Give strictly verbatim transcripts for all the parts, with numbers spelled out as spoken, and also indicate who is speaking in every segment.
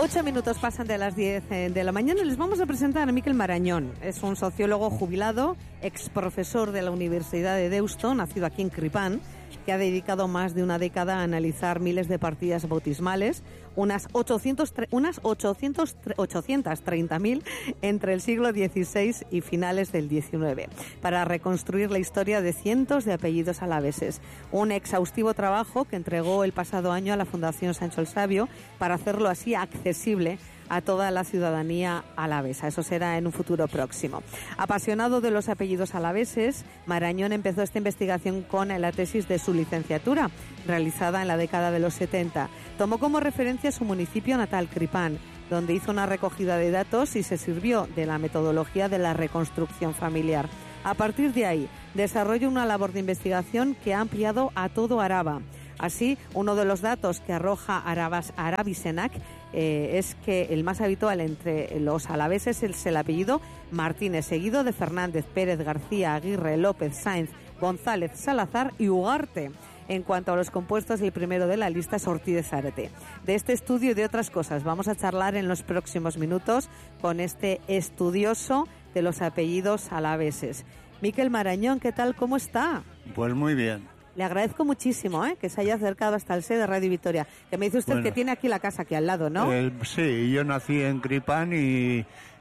Speaker 1: Ocho minutos pasan de las diez de la mañana y les vamos a presentar a Miquel Marañón. Es un sociólogo jubilado, ex profesor de la Universidad de Deusto, nacido aquí en Cripán, que ha dedicado más de una década a analizar miles de partidas bautismales, unas ochocientos, unas ochocientos, ochocientos treinta mil entre el siglo dieciséis y finales del diecinueve, para reconstruir la historia de cientos de apellidos alaveses. Un exhaustivo trabajo que entregó el pasado año a la Fundación Sancho el Sabio para hacerlo así accesible a toda la ciudadanía alavesa. Eso será en un futuro próximo. Apasionado de los apellidos alaveses, Marañón empezó esta investigación con la tesis de su licenciatura, realizada en la década de los setenta. Tomó como referencia su municipio natal, Cripán, donde hizo una recogida de datos y se sirvió de la metodología de la reconstrucción familiar. A partir de ahí, desarrolla una labor de investigación que ha ampliado a todo Araba. Así, uno de los datos que arroja Arabas, Arabisenac eh, es que el más habitual entre los alaveses es el apellido Martínez, seguido de Fernández, Pérez, García, Aguirre, López, Sáenz, González, Salazar y Ugarte. En cuanto a los compuestos, el primero de la lista es Ortiz de Zárate. De este estudio y de otras cosas vamos a charlar en los próximos minutos con este estudioso de los apellidos alaveses. Miquel Marañón, ¿qué tal? ¿Cómo está?
Speaker 2: Pues muy bien.
Speaker 1: Le agradezco muchísimo ¿eh? que se haya acercado hasta el sede de Radio Vitoria. Que me dice usted bueno, que tiene aquí la casa aquí al lado, ¿no?
Speaker 2: Eh, sí, yo nací en Cripán y,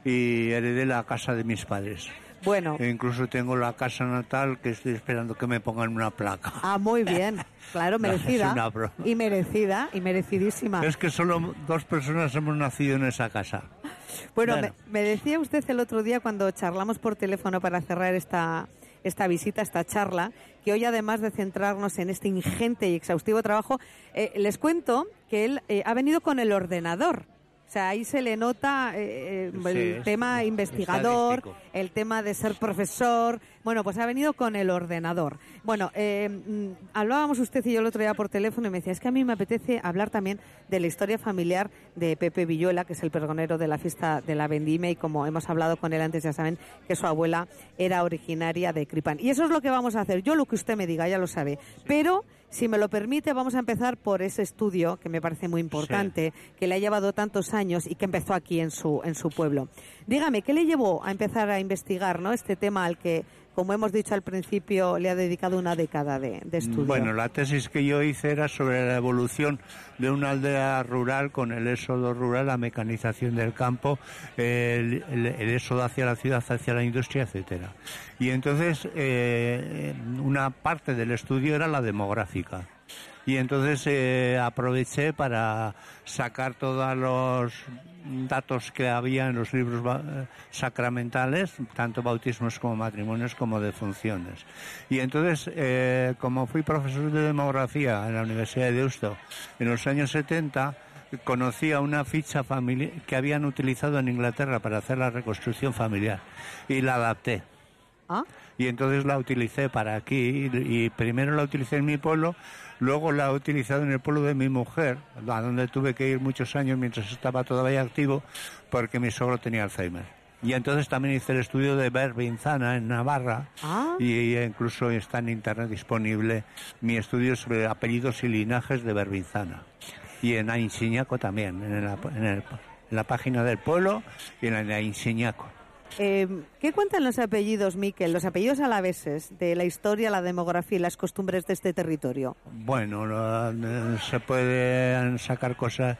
Speaker 2: y heredé la casa de mis padres.
Speaker 1: Bueno.
Speaker 2: E incluso tengo la casa natal que estoy esperando que me pongan una placa.
Speaker 1: Ah, muy bien. Claro, merecida.
Speaker 2: No, es una
Speaker 1: y merecida, y merecidísima.
Speaker 2: Es que solo dos personas hemos nacido en esa casa.
Speaker 1: Bueno, bueno. Me, me decía usted el otro día cuando charlamos por teléfono para cerrar esta... esta visita, esta charla, que hoy además de centrarnos en este ingente y exhaustivo trabajo, eh, les cuento que él eh, ha venido con el ordenador. O sea, ahí se le nota eh, el sí, tema es, investigador, el tema de ser profesor. Bueno, pues ha venido con el ordenador. Bueno, eh, hablábamos usted y yo el otro día por teléfono y me decía, es que a mí me apetece hablar también de la historia familiar de Pepe Villuela, que es el pregonero de la fiesta de la Vendimia, y como hemos hablado con él antes, ya saben que su abuela era originaria de Cripán. Y eso es lo que vamos a hacer. Yo lo que usted me diga, ya lo sabe. Pero, si me lo permite, vamos a empezar por ese estudio que me parece muy importante, sí. que le ha llevado tantos años y que empezó aquí en su en su pueblo. Dígame, ¿qué le llevó a empezar a investigar, ¿no?, este tema al que, como hemos dicho al principio, le ha dedicado una década de, de estudio?
Speaker 2: Bueno, la tesis que yo hice era sobre la evolución de una aldea rural con el éxodo rural, la mecanización del campo, el, el, el éxodo hacia la ciudad, hacia la industria, etcétera. Y entonces, eh, una parte del estudio era la demográfica. Y entonces eh, aproveché para sacar todos los datos que había en los libros sacramentales, tanto bautismos como matrimonios como defunciones. Y entonces, eh, como fui profesor de demografía en la Universidad de Deusto en los años setenta, conocía una ficha familiar que habían utilizado en Inglaterra para hacer la reconstrucción familiar y la adapté.
Speaker 1: ¿Ah?
Speaker 2: Y entonces la utilicé para aquí, y primero la utilicé en mi pueblo, luego la he utilizado en el pueblo de mi mujer, a donde tuve que ir muchos años mientras estaba todavía activo, porque mi suegro tenía Alzheimer. Y entonces también hice el estudio de Berbinzana en Navarra,
Speaker 1: ¿Ah?
Speaker 2: y incluso está en internet disponible mi estudio sobre apellidos y linajes de Berbinzana. Y en Ainsiñaco también, en la, en, el, en la página del pueblo y en la de Ainsiñaco.
Speaker 1: Eh, ¿Qué cuentan los apellidos, Miquel, los apellidos alaveses, de la historia, la demografía y las costumbres de este territorio?
Speaker 2: Bueno, no, se pueden sacar cosas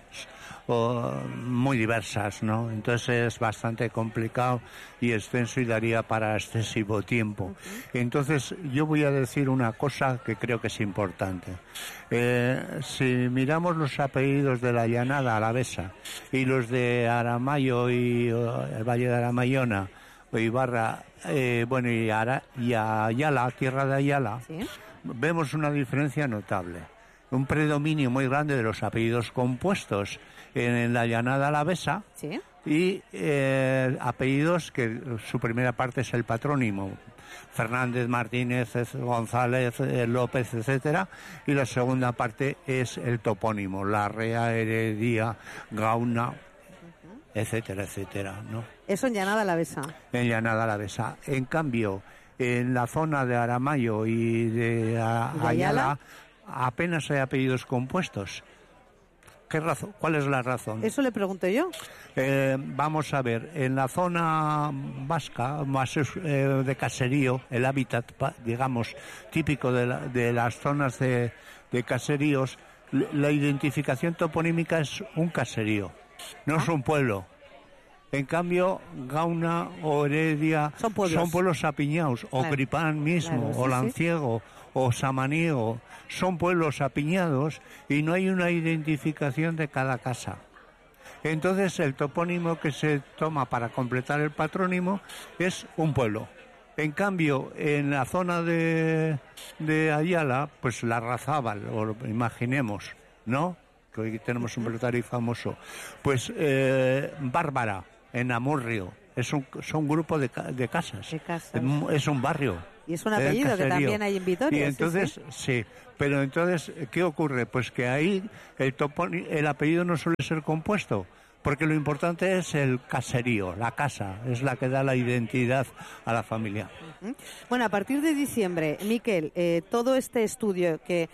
Speaker 2: o, muy diversas, ¿no? Entonces es bastante complicado y extenso y daría para excesivo tiempo. Uh-huh. Entonces yo voy a decir una cosa que creo que es importante. Eh, si miramos los apellidos de la llanada alavesa y los de Aramayo y o, el Valle de Aramayona o Ibarra, eh, bueno, y, Ara, y Ayala, tierra de Ayala,
Speaker 1: ¿sí?,
Speaker 2: vemos una diferencia notable. Un predominio muy grande de los apellidos compuestos en la llanada alavesa,
Speaker 1: ¿sí?,
Speaker 2: y eh, apellidos que su primera parte es el patrónimo, Fernández, Martínez, González, López, etcétera, y la segunda parte es el topónimo, Larrea, Heredia, Gauna, uh-huh, etcétera, etcétera, ¿no?
Speaker 1: Eso en llanada alavesa.
Speaker 2: En llanada alavesa. En cambio, en la zona de Aramayo y de, a,
Speaker 1: ¿Y de Ayala?
Speaker 2: Ayala apenas hay apellidos compuestos. ¿Qué razón? ¿Cuál es la razón?
Speaker 1: Eso le pregunto yo.
Speaker 2: Eh, vamos a ver, en la zona vasca, más eh, de caserío, el hábitat, digamos, típico de, la, de las zonas de, de caseríos, la identificación toponímica es un caserío, no ¿Ah? es un pueblo. En cambio, Gauna o Heredia
Speaker 1: son pueblos,
Speaker 2: son pueblos apiñados, claro. o Cripán mismo, claro, sí, o Lanciego, sí. o Samaniego, son pueblos apiñados y no hay una identificación de cada casa. Entonces, el topónimo que se toma para completar el patrónimo es un pueblo. En cambio, en la zona de, de Ayala, pues la Razábal, o imaginemos, ¿no? Que hoy tenemos un pelotario famoso. Pues eh, Bárbara, en Amurrio, es un, son un grupo de, de casas.
Speaker 1: De casas.
Speaker 2: Es un barrio.
Speaker 1: Y es un apellido que también hay en Vitoria.
Speaker 2: Y entonces,
Speaker 1: sí, sí.
Speaker 2: sí, pero entonces, ¿qué ocurre? Pues que ahí el, topón, el apellido no suele ser compuesto, porque lo importante es el caserío, la casa, es la que da la identidad a la familia.
Speaker 1: Uh-huh. Bueno, a partir de diciembre, Miquel, eh, todo este estudio que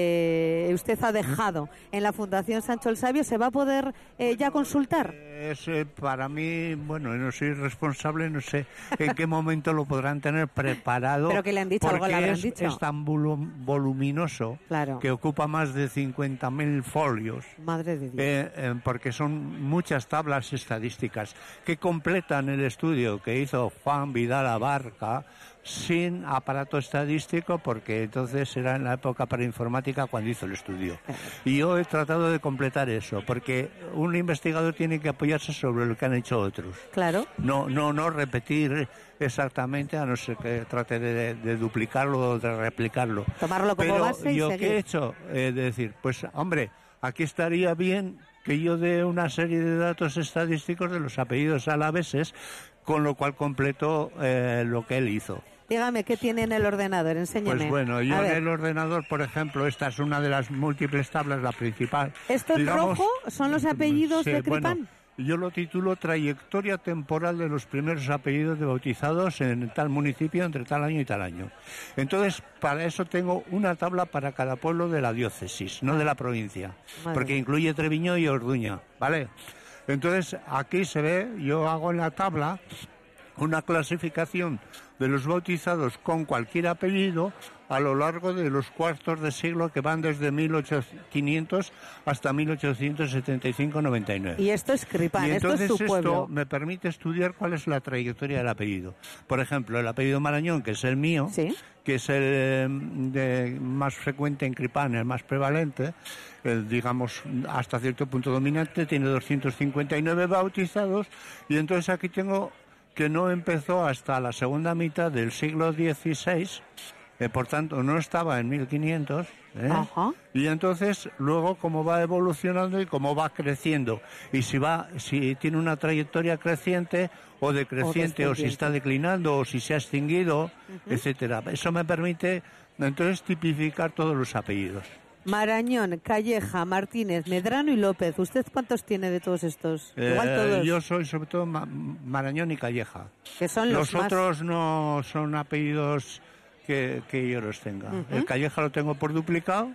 Speaker 1: eh, usted ha dejado en la Fundación Sancho el Sabio, ¿se va a poder eh, ya consultar?
Speaker 2: Es, eh, para mí, bueno, no soy responsable, no sé en qué momento lo podrán tener preparado.
Speaker 1: Pero que le han dicho, algo le habrán
Speaker 2: es,
Speaker 1: dicho.
Speaker 2: Es tan voluminoso,
Speaker 1: claro.
Speaker 2: que ocupa más de cincuenta mil folios.
Speaker 1: Madre de Dios.
Speaker 2: Eh, eh, porque son muchas tablas estadísticas que completan el estudio que hizo Juan Vidal Abarca sin aparato estadístico, porque entonces era en la época preinformática cuando hizo el estudio. Y yo he tratado de completar eso, porque un investigador tiene que apoyarse sobre lo que han hecho otros.
Speaker 1: Claro.
Speaker 2: No, no, no repetir exactamente, a no ser que trate de, de duplicarlo o de replicarlo.
Speaker 1: Tomarlo como
Speaker 2: Pero
Speaker 1: base y
Speaker 2: yo
Speaker 1: seguir.
Speaker 2: ¿qué he hecho? Eh, de decir, pues hombre, aquí estaría bien que yo dé una serie de datos estadísticos de los apellidos alaveses, con lo cual completo eh, lo que él hizo.
Speaker 1: Dígame, ¿qué tiene en el ordenador? Enséñeme.
Speaker 2: Pues bueno, yo en el ordenador, por ejemplo, esta es una de las múltiples tablas, la principal.
Speaker 1: ¿Esto en
Speaker 2: digamos,
Speaker 1: rojo son los apellidos
Speaker 2: sí,
Speaker 1: de Cripán?
Speaker 2: Bueno, yo lo titulo Trayectoria temporal de los primeros apellidos de bautizados en tal municipio entre tal año y tal año. Entonces, para eso tengo una tabla para cada pueblo de la diócesis, no de la provincia,
Speaker 1: Madre.
Speaker 2: porque incluye Treviño y Orduña, ¿vale? Entonces, aquí se ve, yo hago en la tabla una clasificación de los bautizados con cualquier apellido a lo largo de los cuartos de siglo que van desde mil quinientos hasta mil ochocientos setenta y cinco noventa y nueve.
Speaker 1: Y esto es Cripán,
Speaker 2: y entonces
Speaker 1: esto es su pueblo.
Speaker 2: Esto me permite estudiar cuál es la trayectoria del apellido. Por ejemplo, el apellido Marañón, que es el mío,
Speaker 1: ¿sí?
Speaker 2: que es el de, más frecuente en Cripán, el más prevalente, el, digamos, hasta cierto punto dominante, tiene doscientos cincuenta y nueve bautizados, y entonces aquí tengo que no empezó hasta la segunda mitad del siglo dieciséis, eh, por tanto no estaba en mil quinientos, ¿eh?
Speaker 1: Ajá.
Speaker 2: Y entonces luego cómo va evolucionando y cómo va creciendo, y si va, si tiene una trayectoria creciente o decreciente, o, o si está declinando, o si se ha extinguido, uh-huh. etcétera. Eso me permite entonces tipificar todos los apellidos.
Speaker 1: Marañón, Calleja, Martínez, Medrano y López. ¿Usted cuántos tiene de todos estos?
Speaker 2: Eh,
Speaker 1: Igual todos.
Speaker 2: Yo soy sobre todo Ma- Marañón y Calleja.
Speaker 1: Que son los,
Speaker 2: los
Speaker 1: más...
Speaker 2: otros no son apellidos que, que yo los tenga. Uh-huh. El Calleja lo tengo por duplicado.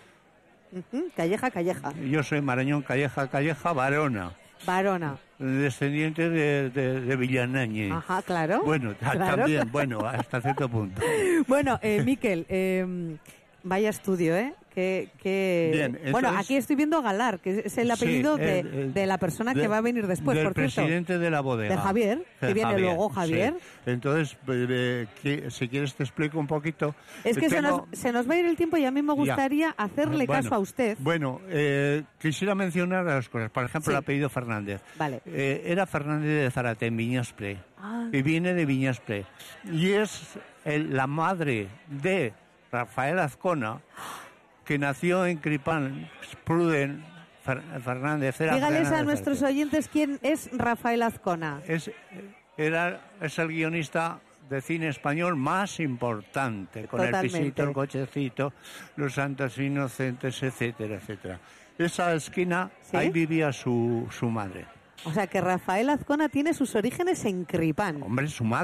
Speaker 1: Uh-huh. Calleja, Calleja.
Speaker 2: Yo soy Marañón, Calleja, Calleja, Barona.
Speaker 1: Barona.
Speaker 2: Descendiente de, de, de Villanañez.
Speaker 1: Ajá, claro.
Speaker 2: Bueno,
Speaker 1: claro.
Speaker 2: también, bueno, hasta cierto punto.
Speaker 1: Bueno, eh, Miquel, eh, vaya estudio, ¿eh? Que, que...
Speaker 2: Bien, entonces,
Speaker 1: bueno, aquí estoy viendo a Galar, que es el apellido
Speaker 2: sí,
Speaker 1: de,
Speaker 2: el, el,
Speaker 1: de la persona
Speaker 2: de,
Speaker 1: que va a venir después,
Speaker 2: del
Speaker 1: por cierto.
Speaker 2: presidente de la bodega.
Speaker 1: De Javier, que
Speaker 2: de
Speaker 1: viene
Speaker 2: Javier,
Speaker 1: luego Javier.
Speaker 2: Sí. Entonces, eh, que, si quieres te explico un poquito.
Speaker 1: Es que
Speaker 2: Tengo...
Speaker 1: se, nos, se nos va a ir el tiempo y a mí me gustaría ya. hacerle
Speaker 2: bueno,
Speaker 1: caso a usted.
Speaker 2: Bueno, eh, quisiera mencionar las cosas. Por ejemplo, sí. el apellido Fernández.
Speaker 1: Vale.
Speaker 2: Eh, era Fernández de Zárate, en Viñaspre.
Speaker 1: Ah.
Speaker 2: Y viene de Viñaspre. Y es el, la madre de Rafael Azcona, que nació en Cripán, Pruden Fernández. Era
Speaker 1: Dígales
Speaker 2: Fernández
Speaker 1: a nuestros
Speaker 2: Fernández.
Speaker 1: oyentes quién es Rafael Azcona.
Speaker 2: Es, era, es el guionista de cine español más importante, con
Speaker 1: Totalmente.
Speaker 2: el pisito, el cochecito, los santos inocentes, etcétera, etcétera. Esa esquina, ¿sí? Ahí vivía su, su madre.
Speaker 1: O sea que Rafael Azcona tiene sus orígenes en Cripán.
Speaker 2: Hombre, su madre.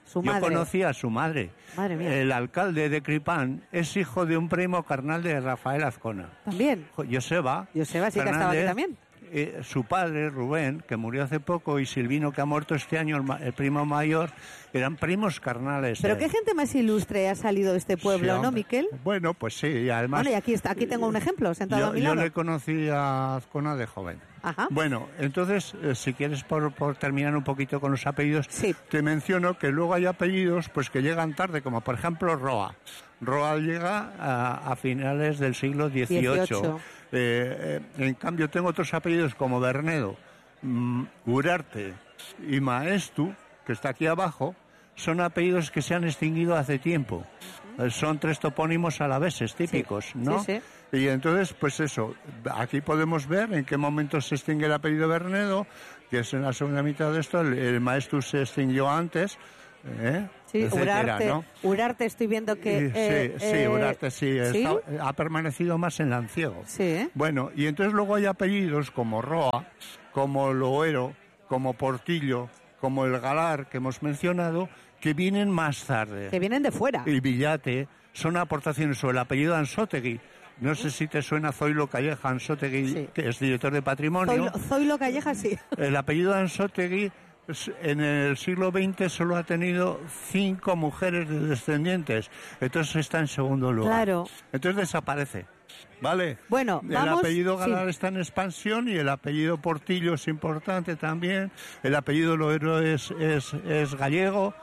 Speaker 1: Su madre.
Speaker 2: Yo conocía a su madre.
Speaker 1: Madre mía.
Speaker 2: El alcalde de Cripán es hijo de un primo carnal de Rafael Azcona.
Speaker 1: ¿También?
Speaker 2: Joseba.
Speaker 1: Joseba sí que estaba aquí también.
Speaker 2: Eh, su padre, Rubén, que murió hace poco, y Silvino, que ha muerto este año, el, ma- el primo mayor, eran primos carnales.
Speaker 1: Pero
Speaker 2: eh.
Speaker 1: qué gente más ilustre ha salido de este pueblo,
Speaker 2: Sí,
Speaker 1: ¿no,
Speaker 2: hombre.
Speaker 1: Miquel?
Speaker 2: Bueno, pues sí, y además...
Speaker 1: Bueno, y aquí, está, aquí tengo un ejemplo, sentado
Speaker 2: yo,
Speaker 1: a mi
Speaker 2: yo
Speaker 1: lado.
Speaker 2: le conocí a Azcona de joven.
Speaker 1: Ajá.
Speaker 2: Bueno, entonces, eh, si quieres por, por terminar un poquito con los apellidos,
Speaker 1: Sí.
Speaker 2: te menciono que luego hay apellidos pues que llegan tarde, como por ejemplo Roa. Roa llega a, a finales del siglo dieciocho.
Speaker 1: dieciocho.
Speaker 2: Eh, eh, en cambio, tengo otros apellidos como Bernedo, mm, Urarte y Maestu, que está aquí abajo, son apellidos que se han extinguido hace tiempo. Eh, son tres topónimos alaveses típicos,
Speaker 1: Sí,
Speaker 2: ¿no?
Speaker 1: sí,
Speaker 2: Y entonces, pues eso, aquí podemos ver en qué momento se extingue el apellido Bernedo, que es en la segunda mitad de esto, el, el Maestu se extinguió antes, ¿eh?
Speaker 1: Sí,
Speaker 2: etcétera,
Speaker 1: Urarte,
Speaker 2: ¿no?
Speaker 1: Urarte estoy viendo que...
Speaker 2: Sí,
Speaker 1: eh,
Speaker 2: sí,
Speaker 1: eh,
Speaker 2: Urarte sí,
Speaker 1: ¿sí?
Speaker 2: está- ha permanecido más en Lanciego.
Speaker 1: Sí, ¿eh?
Speaker 2: Bueno, y entonces luego hay apellidos como Roa, como Loero, como Portillo, como el Galar, que hemos mencionado, que vienen más tarde.
Speaker 1: Que vienen de fuera.
Speaker 2: Y Villate son aportaciones sobre el apellido Ansótegui. No sé si te suena Zoilo Calleja Ansótegui,
Speaker 1: Sí.
Speaker 2: que es director de patrimonio.
Speaker 1: Zoilo, Zoilo Calleja, sí.
Speaker 2: El apellido Ansótegui s- en el siglo veinte solo ha tenido cinco mujeres de descendientes. Entonces está en segundo lugar.
Speaker 1: Claro.
Speaker 2: Entonces desaparece. ¿Vale?
Speaker 1: Bueno,
Speaker 2: el
Speaker 1: vamos-
Speaker 2: apellido Galar
Speaker 1: sí.
Speaker 2: está en expansión y el apellido Portillo es importante también. El apellido Loero es, es, es gallego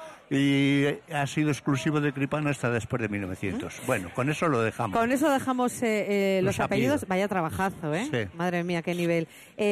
Speaker 2: y ha sido exclusivo de Cripán hasta después de mil novecientos. Bueno, con eso lo dejamos.
Speaker 1: Con eso dejamos eh, eh, los,
Speaker 2: Los
Speaker 1: apellidos.
Speaker 2: apellidos.
Speaker 1: Vaya trabajazo, ¿eh?
Speaker 2: Sí.
Speaker 1: Madre mía, qué nivel.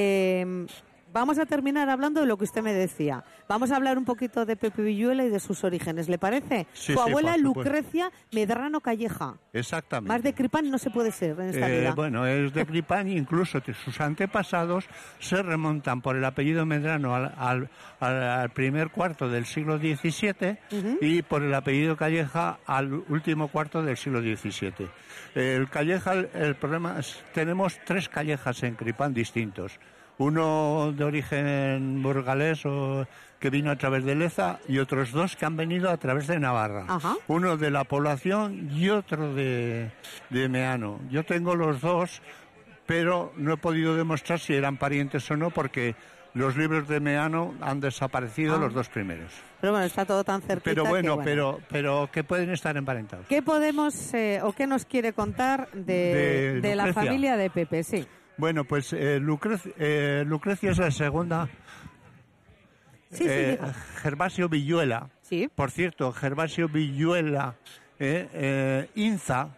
Speaker 1: Eh, vamos a terminar hablando de lo que usted me decía. Vamos a hablar un poquito de Pepe Villuela y de sus orígenes, ¿le parece?
Speaker 2: Sí,
Speaker 1: Su
Speaker 2: sí,
Speaker 1: abuela
Speaker 2: por supuesto.
Speaker 1: Lucrecia Medrano Calleja.
Speaker 2: Exactamente.
Speaker 1: Más de Cripán no se puede ser en esta
Speaker 2: Eh,
Speaker 1: vida.
Speaker 2: bueno, es de Cripán y incluso que sus antepasados se remontan por el apellido Medrano al, al, al- al primer cuarto del siglo diecisiete y por el apellido Calleja al último cuarto del siglo diecisiete. El Calleja, el, el problema es, tenemos tres Callejas en Cripán distintos. Uno de origen burgalés o que vino a través de Leza y otros dos que han venido a través de Navarra.
Speaker 1: Ajá.
Speaker 2: Uno de la población y otro de, de Meano. Yo tengo los dos, pero no he podido demostrar si eran parientes o no porque los libros de Meano han desaparecido
Speaker 1: Ah.
Speaker 2: los dos primeros.
Speaker 1: Pero bueno, está todo tan cerquita
Speaker 2: Pero
Speaker 1: que,
Speaker 2: bueno, pero pero que pueden estar emparentados.
Speaker 1: ¿Qué podemos eh, o qué nos quiere contar de,
Speaker 2: De
Speaker 1: de la
Speaker 2: Lucrecia.
Speaker 1: familia de Pepe? Sí.
Speaker 2: Bueno, pues eh, Lucrecia, eh, Lucrecia es la segunda.
Speaker 1: Sí, sí,
Speaker 2: Eh,
Speaker 1: diga.
Speaker 2: Gervasio Villuela.
Speaker 1: Sí.
Speaker 2: Por cierto, Gervasio Villuela eh, eh, Inza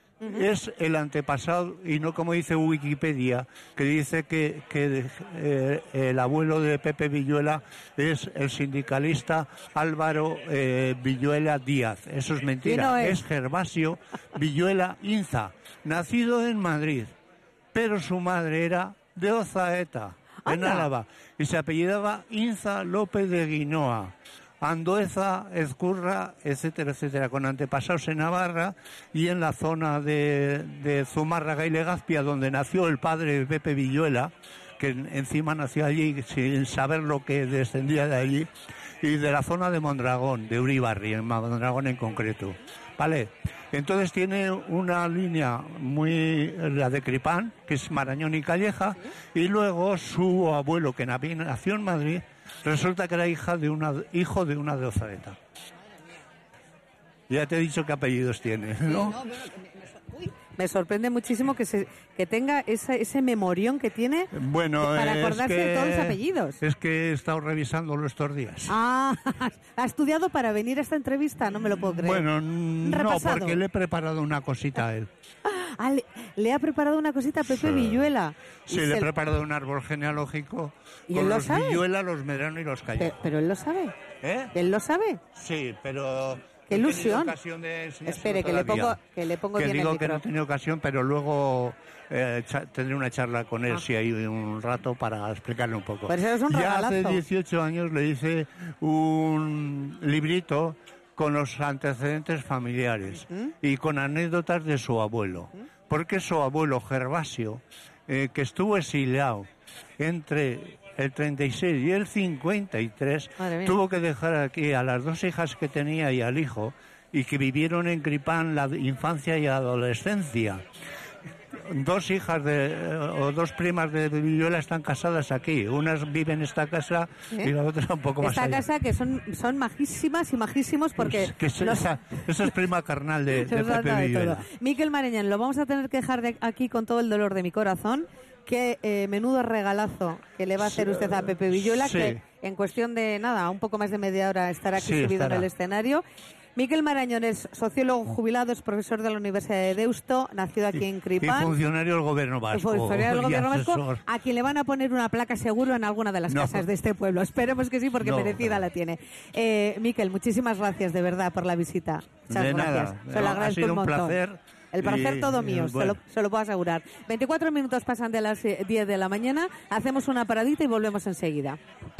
Speaker 2: es el antepasado, y no como dice Wikipedia, que dice que, que eh, el abuelo de Pepe Villuela es el sindicalista Álvaro eh, Villuela Díaz. Eso es mentira.
Speaker 1: Y no es.
Speaker 2: Es Gervasio Villuela Inza, nacido en Madrid, pero su madre era de Ozaeta, en
Speaker 1: Anda.
Speaker 2: Álava, y se apellidaba Inza López de Guinoa, Andueza, Ezcurra, etcétera, etcétera, con antepasados en Navarra y en la zona de, de Zumárraga y Legazpia, donde nació el padre de Pepe Villuela, que en- encima nació allí sin saber lo que descendía de allí, y de la zona de Mondragón, de Uribarri, en Mondragón en concreto. ¿Vale? Entonces tiene una línea muy, la de Cripán, que es Marañón y Calleja, y luego su abuelo, que navi- nació en Madrid, resulta que era hija de una, hijo de una de Ozaeta. Ya te he dicho qué apellidos tiene, ¿no?
Speaker 1: Me sorprende muchísimo que se que tenga esa, ese memorión que tiene
Speaker 2: Bueno,
Speaker 1: para
Speaker 2: es
Speaker 1: acordarse
Speaker 2: que,
Speaker 1: de todos los apellidos.
Speaker 2: Es que he estado revisándolo estos días.
Speaker 1: Ah, ha estudiado para venir a esta entrevista, no me lo puedo creer.
Speaker 2: Bueno, n- no,
Speaker 1: Repasado.
Speaker 2: porque le he preparado una cosita a él.
Speaker 1: Ah, le, le ha preparado una cosita a Pepe
Speaker 2: Sí.
Speaker 1: Villuela.
Speaker 2: Sí,
Speaker 1: Y
Speaker 2: le he
Speaker 1: se-
Speaker 2: preparado un árbol genealógico
Speaker 1: ¿Y
Speaker 2: con
Speaker 1: él lo
Speaker 2: los
Speaker 1: sabe?
Speaker 2: Villuela, los Medrano y los
Speaker 1: Pe-
Speaker 2: Calleja.
Speaker 1: pero él lo sabe.
Speaker 2: ¿Eh?
Speaker 1: Él lo sabe.
Speaker 2: Sí, pero...
Speaker 1: Qué
Speaker 2: no he tenido
Speaker 1: ilusión.
Speaker 2: ocasión de enseñárselo
Speaker 1: Espere, que le
Speaker 2: todavía.
Speaker 1: pongo, que le pongo
Speaker 2: Que
Speaker 1: bien
Speaker 2: digo
Speaker 1: el
Speaker 2: que no he
Speaker 1: micro.
Speaker 2: tenido ocasión, pero luego eh, cha- tendré una charla con él
Speaker 1: Ah.
Speaker 2: si hay un rato para explicarle un poco.
Speaker 1: Pues eso es un
Speaker 2: ya
Speaker 1: regalazo.
Speaker 2: hace dieciocho años le hice un librito con los antecedentes familiares y con anécdotas de su abuelo. Porque su abuelo Gervasio, eh, que estuvo exiliado entre el treinta y seis y el cincuenta y tres, tuvo que dejar aquí a las dos hijas que tenía y al hijo, y que vivieron en Cripán la infancia y adolescencia. Dos hijas de, o dos primas de Villuela están casadas aquí. Unas viven en esta casa ¿Eh? y la otra un poco más
Speaker 1: esta
Speaker 2: allá.
Speaker 1: Esta casa que son, son majísimas y majísimos porque...
Speaker 2: Pues que es, los... esa, esa es prima carnal de, de Pepe Villuela.
Speaker 1: Miquel Marañón, lo vamos a tener que dejar de aquí con todo el dolor de mi corazón. Qué eh, menudo regalazo que le va a hacer usted a Pepe Villuela, sí. que en cuestión de nada, un poco más de media hora estará aquí sí, subido estará. en el escenario. Miquel Marañón es sociólogo jubilado, es profesor de la Universidad de Deusto, nacido aquí en Cripán.
Speaker 2: Y funcionario del Gobierno Vasco.
Speaker 1: Funcionario del Gobierno Vasco, a quien le van a poner una placa seguro en alguna de las no. casas de este pueblo. Esperemos que sí, porque no, merecida no. la tiene. Eh, Miquel, muchísimas gracias de verdad por la visita. Muchas
Speaker 2: de
Speaker 1: gracias.
Speaker 2: Nada.
Speaker 1: Se lo agradezco
Speaker 2: ha sido un,
Speaker 1: un montón.
Speaker 2: placer.
Speaker 1: El placer
Speaker 2: y,
Speaker 1: todo mío,
Speaker 2: bueno.
Speaker 1: se, lo, se lo puedo asegurar. veinticuatro minutos pasan de las diez de la mañana, hacemos una paradita y volvemos enseguida.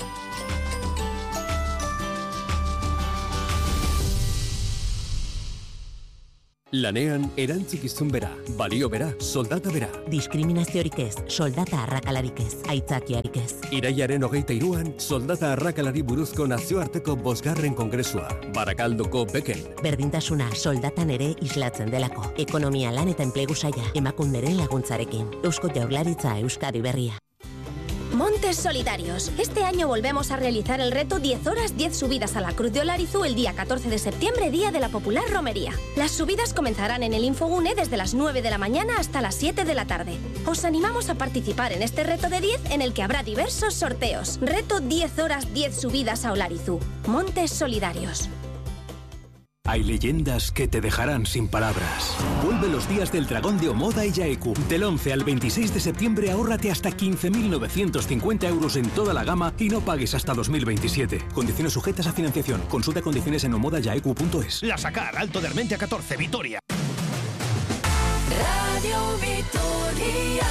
Speaker 3: Lanean erantzukizun bera, balio bera, soldata bera.
Speaker 4: Diskriminaziorik ez, soldata arrakalarik ez, aitzakiarik ez.
Speaker 3: Iraiaren hogeita hiruan, soldata arrakalari buruzko nazioarteko bosgarren kongresua, Barakaldoko Beken.
Speaker 4: Berdintasuna soldatan ere islatzen delako. Ekonomia, lan eta enplegu saila, emakunderen laguntzarekin. Eusko Jaurlaritza, Euskadi Berria.
Speaker 5: Montes Solidarios. Este año volvemos a realizar el reto diez horas, diez subidas a la Cruz de Olarizu el día catorce de septiembre, día de la popular romería. Las subidas comenzarán en el Infogune desde las nueve de la mañana hasta las siete de la tarde. Os animamos a participar en este reto de diez en el que habrá diversos sorteos. Reto diez horas, diez subidas a Olarizu. Montes Solidarios.
Speaker 3: Hay leyendas que te dejarán sin palabras. Vuelve los días del dragón de Omoda y Yaeku. Del once al veintiséis de septiembre ahórrate hasta quince mil novecientos cincuenta euros en toda la gama y no pagues hasta dos mil veintisiete. Condiciones sujetas a financiación. Consulta condiciones en omoda yaeku punto es.
Speaker 6: La Sacar, Alto de Armentia catorce, Vitoria.
Speaker 7: Radio Vitoria.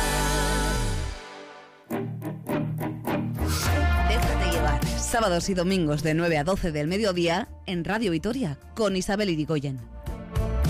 Speaker 8: Déjate llevar. Sábados y domingos de nueve a doce del mediodía en Radio Vitoria con Isabel Irigoyen.